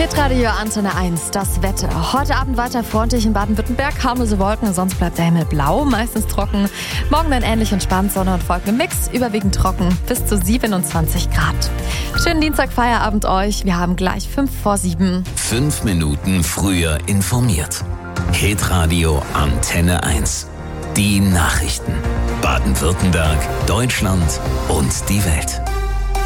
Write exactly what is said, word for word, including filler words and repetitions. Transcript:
Hitradio Antenne eins, das Wetter. Heute Abend weiter freundlich in Baden-Württemberg, harmlose Wolken, sonst bleibt der Himmel blau, meistens trocken. Morgen dann ähnlich entspannt, Sonne und Wolken im Mix, überwiegend trocken, bis zu siebenundzwanzig Grad. Schönen Dienstag, Feierabend euch, wir haben gleich fünf vor sieben. Fünf Minuten früher informiert. Hitradio Antenne eins. Die Nachrichten. Baden-Württemberg, Deutschland und die Welt.